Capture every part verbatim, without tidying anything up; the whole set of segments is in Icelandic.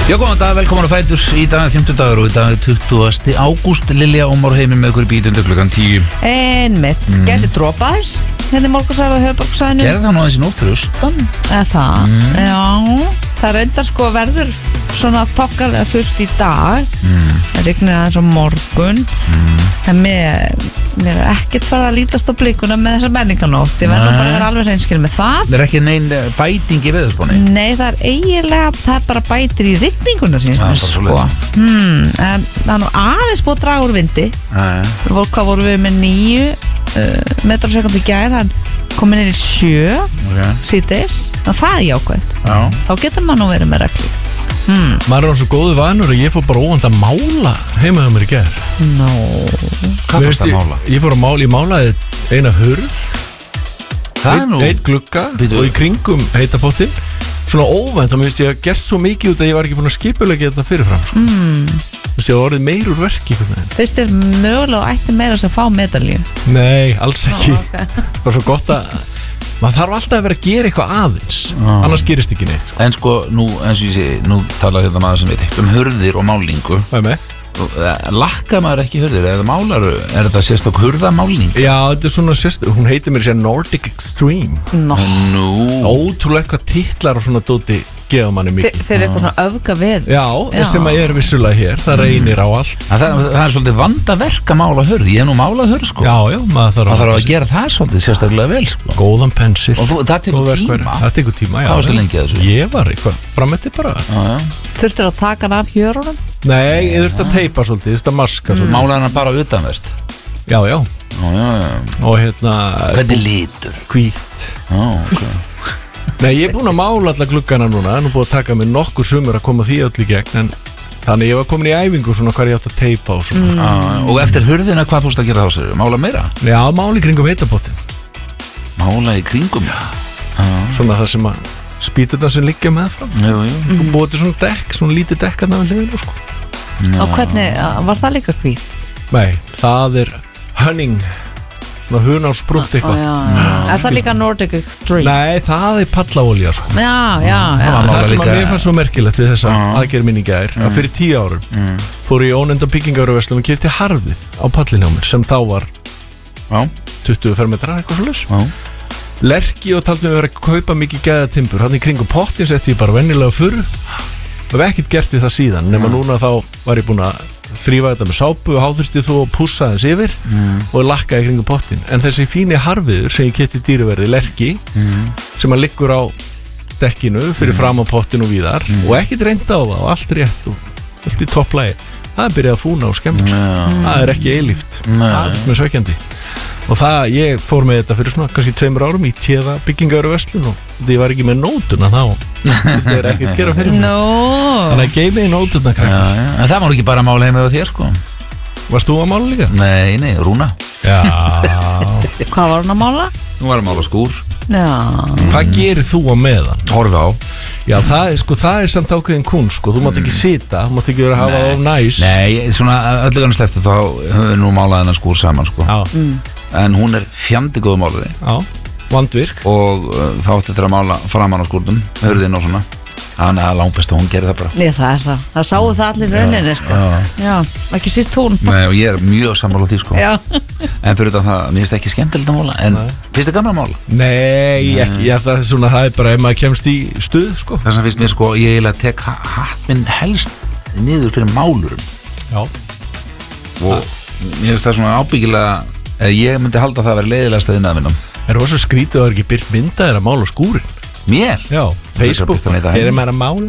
Já, góðan dag, velkomin á Fætur. Í dag er fimmtudagur og í dag er tuttugasta ágúst. Lilja Ómar heiminn með ykkur í bítundu klukkan tíu. Einmitt, mm. Gæti dropaðis hérna í morgunsæðu og höfuborgarsæðinu. Gerði það nú aðeins í nótt fyrir austan? Eða það, mm. já. Það reyndar sko verður svona þokkalega þurft í dag. Mm. Það rignir aðeins á morgun. Mm. En mér, mér er ekkert farið að lítast á blíkuna með þessa menninganótt. Ég verður bara að vera alveg hreinskil með það. Það er ekki neinn bæting í veðurspánni? Nei, það er eiginlega, það er bara bætir í rigninguna sín. Já, bara svoleiðis. Hmm, en það er nú aðeins búið að draga úr vindi. Já, já. Hvað vorum við með níu uh, metrar á sekundu gæð, þann komin inn í sjö okay. síðdeis. Það er jákvæmt. Já. Þá getur maður nú verið með reglu. Hmm. Maður er á svo góðu vanur og ég fór bara óvand að mála heima hjá mér í gær. Nó. Hvað fórst að mála? Ég fór að mála, ég málaði eina hurð, ein, eitt glugga Býtu. og í kringum heitapottin. Svona óvænt, þá mér finnst ég að gert svo mikið út að ég var ekki búin að skipulegja þetta fyrirfram sko. Mm. Þú veist ég að orðið meir úr verki fyrir. Finnst þér mögulega ætti meira sem fá medalíu? Nei, alls ekki. Ó, okay. Bara svo gott að maður þarf alltaf að vera að gera eitthvað aðeins ah. annars gerist ekki neitt sko. En sko, nú, eins og ég sé, nú tala hérna maður sem veit eitt um hurðir og málingu. Hvað er með? Lakka maður ekki hurðir eða málar, er þetta sérstök hurðamálning? Já, þetta er svona sérstök, hún heitir mér sér Nordic Extreme. Nó. Nú. Ótrúlega hvað titlar og svona dóti gefa manni mikið. Fyrir eitthvað svona öfga við. Já, Já. sem að ég er vissulega hér, það reynir á allt. Það, það er svolítið vandaverk að mála hurð. Ég hef nú málað hurð sko. Já, já, maður þarf að, þarf að gera það svolítið sérstaklega vel sko. Góðan pensil. Og þú, það tekur tíma. Það tekur tíma, já. Hvað varstu lengi að þessu? Ég var eitthvað frametti bara. Já, já. Þurftur að taka hann af hjörunum? Nei, ég þurfti að teipa svolítið, ég þurfti að maska svolítið. Málaði hann bara utanvert? Já, já. Já, já, já. Og hérna Hvernig litur? Hvítt. Já, ok. Nei, ég er búin að mála alla gluggana núna. Nú búin að taka mig nokkur sumur að koma því öll í gegn. En þannig ég var komin í æfingu svona hvað ég átt að teipa og svona. Mm. Ah, og eftir hurðina, hvað fórst að gera þá sér? Mála meira? Já, mála í kringum heitapottin. Mála í kringum? Ah. Svona það sem að spýturna sem liggja með frá. Jú, jú. Og búið til svona dekk, svona lítið dekk að náðu hliðinu sko. Og hvernig, var það líka hvít? Nei, það er hunning. Svona huna á sprútt eitthvað. Já, já. Er það líka Nordic Extreme? Nei, það er pallaolía sko. Já, já, já. Það sem að mér fannst svo merkilegt við þessa uh. aðgerð minni í gær mm. að fyrir tíu árum mm. fór ég í ónefnda byggingarverslun og keypti harfið á pallin hjá mér sem þá var uh. tuttugu fermetrar eitthvað svo laus uh. Lerki og taldi mig að vera að kaupa mikið gæðatimbur hann í kringum pottin setti ég bara vennilega fyrr og hef ekkert gert við það síðan nema uh. núna þá var ég búin að þrýfa þetta með sápu og háþurfti þú að pússa þess yfir mm. og lakkaði kringum pottin en þessi fíni harfiður sem ég keypti dýruverði Lerki mm. sem að liggur á dekkinu fyrir mm. fram á pottin og víðar mm. og ekkert reynda á það og allt rétt og allt í topplægi það er byrjað að fúna og skemmast mm. það er ekki eilíft það er með sveikjandi og það, ég fór með þetta fyrir svona kannski tveimur árum í téða byggingarverslun og því ég var ekki með nótuna þá þetta er ekkert gera fyrir mig no. þannig að geið mig í nótuna já, já. En það var ekki bara að mála heima á þér sko. Varst þú að mála líka? Nei, nei, Rúna já. Hvað var hún að mála? Hún var að mála skúr já. Hvað gerir þú á meðan? Horfa á Já, það er, sko, það er samt ákveðin kunst sko. Þú mátt ekki sita, þú mátt ekki vera að hafa það næs Nei, svona öllugann sleftu þá höfum við nú málað hennar skúr saman sko. mm. En hún er fjandi góð málari Já, vandvirk og uh, þá ætti þetta að mála framan á skúrnum hörðin og svona Þannig að langbest og hún gerir það bara Já, það er það, það sáu það allir rauninni sko. já. já, ekki síst hún Nei, og ég er mjög sammála á því sko. En fyrir þetta það, mér finnst ekki skemmtilegt að mála En Nei. Finnst það gaman að mála? Nei, ekki, já, það er svona, það er bara ef maður kemst í stuð sko. Þess að finnst mér sko, ég eiginlega tek hatt minn helst niður fyrir málurum Já Og mér finnst það svona ábyggilega Ég myndi halda það að vera leiðilegast að innan Er það svo skrítið að það er ekki byrt myndaðir að mála skúrin? Mér? Já, Facebook, þeir eru meira mála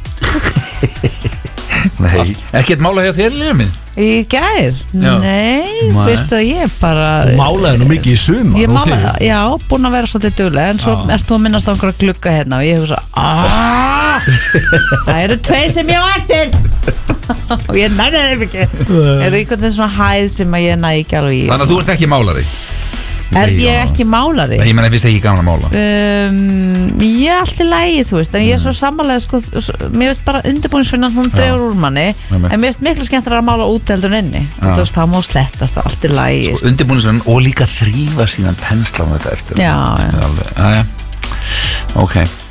Nei, ekkert mála hjá þér líka minn Í gær? Já. Nei, Nei. veistu að ég bara Þú málaði nú mikið í sumar Ég mála, já, búin að vera svolítið duglega En svo Já. ert þú að minnast á einhverja glugga hérna Og ég hugsa, aaaah Það eru tveir sem ég á eftir Og ég næði þeim ekki Er einhvern veginn svona hæð sem að ég næði ekki alveg í Þannig að þú ert ekki málari Er ég ekki málari? Nei, ég menna, finnst ekki gaman að mála Um, ég er alltaf lægi, þú veist En ég er svo sammálega, sko Mér veist bara undirbúinsvinnan, hún dregur úr manni Nei, nei. En mér veist miklu skemmtilega að mála út heldur en inni Þú veist, það má slettast, allt er lægi sko, Undirbúinismenn og líka þrýfa síðan pensla á þetta eftir Já, já. alveg, já, já. Ok,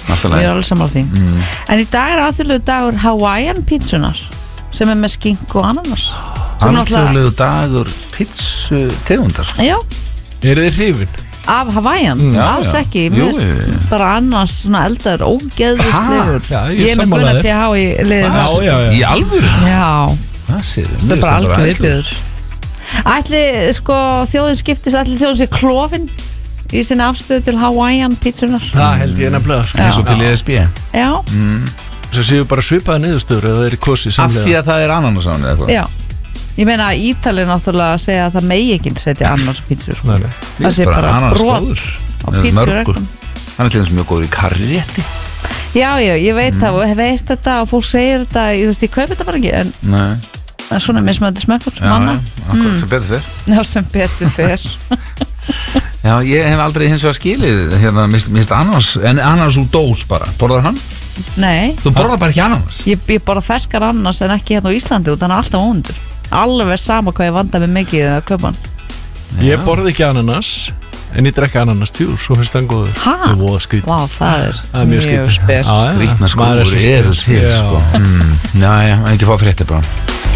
Alltaf Ég er alveg sammála því mm. En í dag er aðþjóðlegu dagur Hawaiian pítsunar sem er með skinku og ananas Alþjóðlegu dagur pítsu tegundar Já Er þið hrifin? Af Hawaiian, mm, alls já, ekki jú, Mér jú, jú. finnst bara annars svona eldaður ógeðvislegur Já, ég Ég er með sammála Gunnar þér. T H í liðið Já, þar já, já Í alvöru? Já, Það séð það er bara algjör viðbjöður Ætli, sko, þjóðin skiptist Ætli þjóðin sé klofin í sinni afstöðu til Hawaiian pítsunar Það held ég nefnilega sko. Eins og til E S B Já, Svo séu bara svipaða niðurstöður eða þeir eru kosið Af samlega því að það er ananas á henni eða eitthvað já Ég meina að Ítalið náttúrulega að segja að það megi ekki setja ananas á pítsur sko. Nei, nei. Það sé bara ananas brot góður. á Með pítsur mörgu. Hann er til þess mjög góður í karrétti Já, já, ég veit það og hef veit þetta og fólk segir þetta, ég þú veist, ég kaupi þetta bara ekki en, Nei, en svona mismöndi smekkur já, manna, akkurat sem betur fyrr já, sem betur fyrr Já, ég hef aldrei hins vegar skilið hérna, mist, mist ananas, en ananas úr dós bara Borðar hann? Nei, Þú borðar bara ekki ananas ég, ég bara ferskar ananas en ekki hérna á Íslandi og þannig er alltaf óundur alveg sama hvað ég vanda með mikið að kaupa hann Ég borði ekki ananas en ég drekka ananas tjús og finnst það góður Ha? Það er voða skrítið Vá, það er, Það er mjög skrítið. spes Já, já. Skrítna Maður er skóur svo eru spes. til Já. sko. mm. Já, já, ekki fá fréttir bara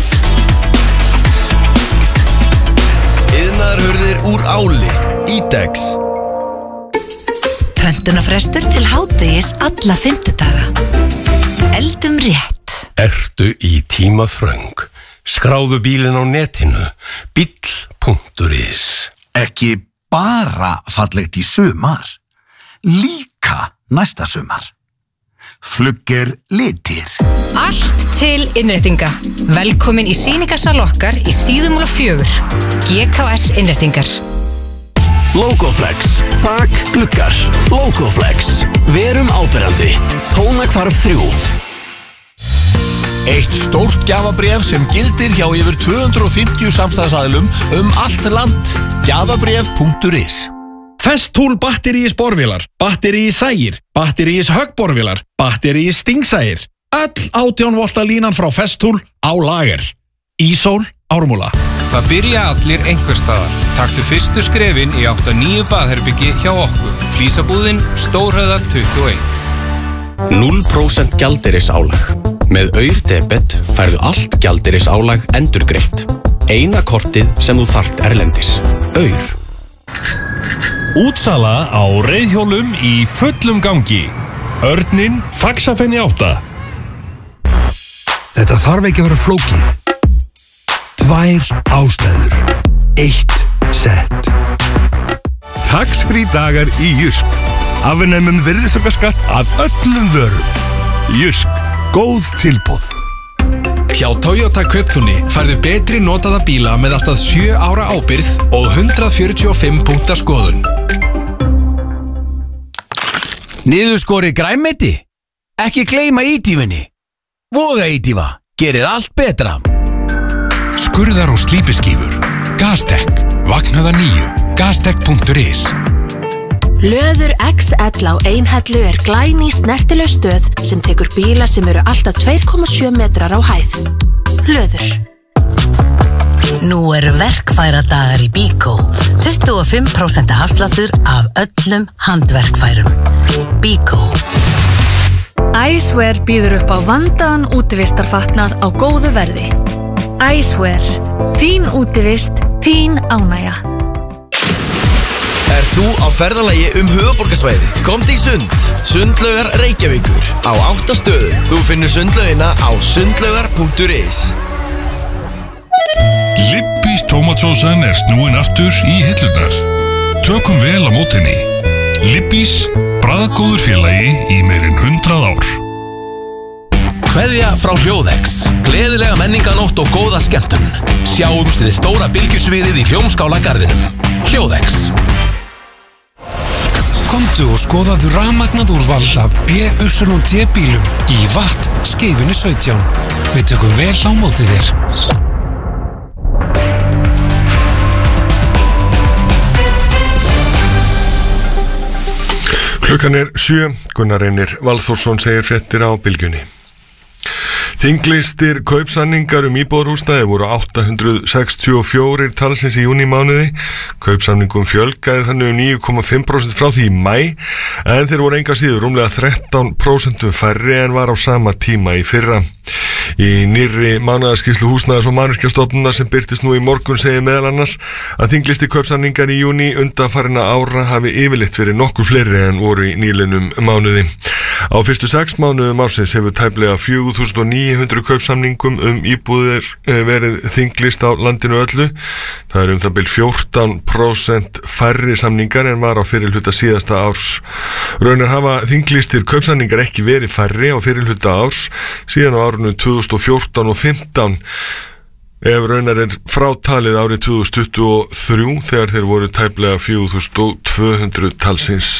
Iðnaðarhurðir úr áli Ídex Pöntunarfrestur til hádegis alla fimmtudaga. Eldum rétt. Ertu í tímaþröng? Skráðu bílinn á netinu bíll punktur is. Ekki bara fallegt í sumar Líka næsta sumar Flugger litir Allt til innréttinga. Velkomin í sýningarsal okkar í Síðumúla fjögur. G K S innréttingar. Logoflex, þak, gluggar. Logoflex, verum áberandi. Tónakvarf þrjú. Eitt stórt gjafabréf sem gildir hjá yfir tvö hundruð og fimmtíu samstæðsaðilum um allt land gjafabréf punktur is Festool batteríis borvélar, batteríis sægir, batteríis höggborvélar, batteríis stingsægir. Öll átján volta línan frá Festool á lager. Ísól, Ármúla. Það byrja allir einhver staðar. Taktu fyrstu skrefin í átt að nýju baðherbyggi hjá okkur. Flísabúðin, Stórhöða tuttugu og eitt. núll prósent gjaldeyrisálag. Með Aur-debet færðu allt gjaldeyrisálag endurgreitt. Eina kortið sem þú þarft erlendis. Aur. Útsala á reiðhjólum í fullum gangi. Örninn Faxafenni átta. Þetta þarf ekki að vera flókið. Tvær ástæður. Eitt sett. Tax-free dagar í Jysk. Afnemum virðisaukaskatt af öllum vörum. Jysk. Góð tilboð. Hjá Toyota Kauptúni færðu betri notaða bíla með allt að sjö ára ábyrgð og hundrað fjörutíu og fimm punkta skoðun Niðurskori grænmeti? Ekki gleyma ítífinni. Voga ítífa gerir allt betra. Skurðar og slípiskífur Gastek, vaknaða nýju Gastek punktur is Löður X L á Einhellu er glæný snertileg stöð sem tekur bíla sem eru alltaf tvö komma sjö metrar á hæð. Löður. Nú eru verkfæradagar í Bíkó. tuttugu og fimm prósent afsláttur af öllum handverkfærum. Bíkó. Icewear býður upp á vandaðan útivistarfatnað á góðu verði. Icewear. Þín útivist, þín ánægja. Er þú á ferðalagi um höfuðborgarsvæði? Komdu í sund. Sundlaugar Reykjavíkur. Á átta stöðum. Þú finnur sundlaugina á sundlaugar punktur is. Lippís tómatsósan er snúin aftur í hillurnar. Tökum vel á mótinni. Lippís, bragðgóður félagi í meirinn hundrað ár. Kveðja frá Hljóðex. Gleðilega menninganótt og góða skemmtun. Sjáumst við stóra bylgjusviðið í Hljómskálagarðinum. Hljóðex. Komdu og skoðaðu rafmagnað úrval af B Y D bílum í Watt Skeifunni sautján. Við tökum vel á móti þér. Klukkan er sjö, Gunnar Reynir Valþórsson segir fréttir á bylgjunni. Þinglistir kaupsamningar um íbúðarhúsnæði voru átta hundruð sextíu og fjögur talsins í júnímánuði. Kaupsamningum fjölgaði þannig um níu komma fimm prósent frá því í maí, en þeir voru enga síður rúmlega þrettán prósent færri en var á sama tíma í fyrra. Í nýrri mánaðarskýrslu húsnæðis- og mannvirkjastofnunar sem birtist nú í morgun segir meðal annars að þinglisti kaupsamningar í júní undanfarinna ára hafi yfirleitt verið nokkuð fleiri en voru í nýliðnum mánuði. Á fyrstu sex mánuðum ársins hefur tæplega fjögur þúsund níu hundruð kaupsamningum um íbúðir verið þinglist á landinu öllu. Það er um það bil fjórtán prósent færri samningar en var á fyrirhluta síðasta árs. Raunar hafa þinglistir kaupsamningar ekki verið færri á fyrirhluta árs síðan á árunum tvö þúsund og fjórtán og fimmtán. Ef raunar er frátalið árið tvö þúsund tuttugu og þrjú þegar þeir voru tæplega fjögur þúsund tvö hundruð talsins.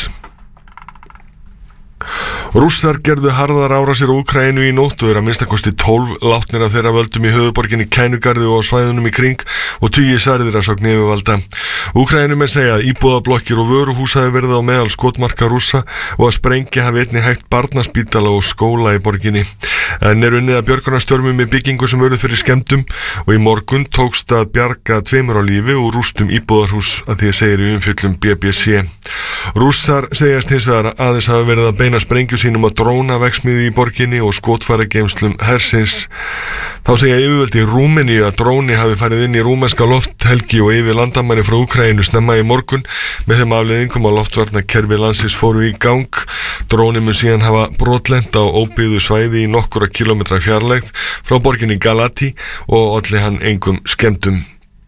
Rússar gerðu harðar árásir á Úkraínu í nótt og er að minnstakosti tólf látnir af þeirra völdum í höfuðborginni Kænugarði og á svæðunum í kring og tugir særðir að sögn yfirvalda. Úkraínumenn segja að íbúðablokkir og vöruhús hafi verið á meðal skotmarka Rússa og að sprengja hafi einnig hægt barnaspítala og skóla í borginni. En er unnið að björgunarstörfum með byggingu sem verður fyrir skemmdum og í morgun tókst að bjarga tveimur á lífi og rústum íbúðarhús að því að segir í umfjöllum B B C. Rússar segjast hins vegar aðeins hafi verið að beina sprengju sínum á drónaverksmiðju í borginni og skotfærageymslum hersins. Þá segja yfirvöld í Rúmeníu að dróni hafi farið inn í rúmenska lofthelgi og yfir landamæri frá Úkraínu snemma í morgun með þeim afleiðingum að loftvarnakerfi landsins fóru í gang. Dróni mun síðan hafa brotlent á óbyggðu svæði í nokkura kílómetra fjarlægð frá borginni Galati og olli hann engum skemmdum.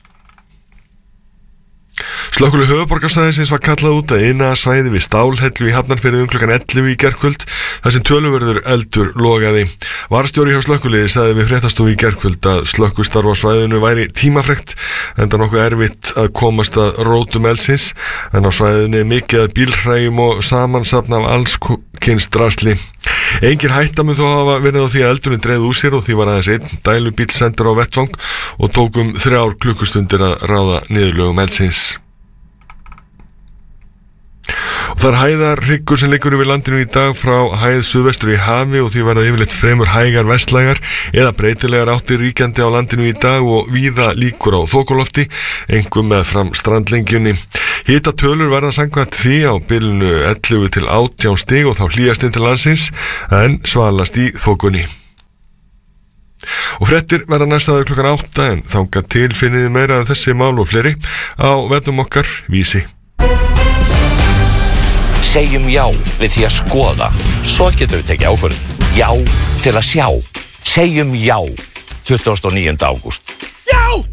Slökkviliðið höfuðborgarsvæðisins var kallað út að iðnaðarsvæði við Stálhellu í Hafnarfirði um klukkan ellefu í gærkvöld þar sem töluverður eldur logaði. Varðstjóri hjá slökkviliði sagði við fréttastofu í gærkvöld að slökkvistarf á svæðinu væri tímafrekt enda nokkuð erfitt að komast að rótum eldsins en á svæðinu er mikið að bílhræjum og samansafn af alls kyns drasli. Engin hætta mun þó hafa verið á því að eldurinn dreið úr sér og því var aðeins einn dælubíl sendur á vettvang og tók um þrjár klukkustundir að ráða niðurlögum eldsins. Og það er hæðarhryggur sem liggur yfir landinu í dag frá hæð suðvestur í hafi og því verða yfirleitt fremur hægar vestlægar eða breytilegar áttir ríkjandi á landinu í dag og víða líkur á þokulofti, einkum með fram strandlengjunni. Hitatölur verða samkvæmt því á bilinu ellefu til átján stig og þá hlýjast inn til landsins en svalast í þokunni. Og fréttir verða næstaður klukkan átta en þangað til finniði meira af þessi mál og fleiri á vefnum okkar Vísi. Segjum já við því að skoða, svo getum við tekið ákvörðun. Já til að sjá. Segjum já tuttugasta og níunda ágúst. Já!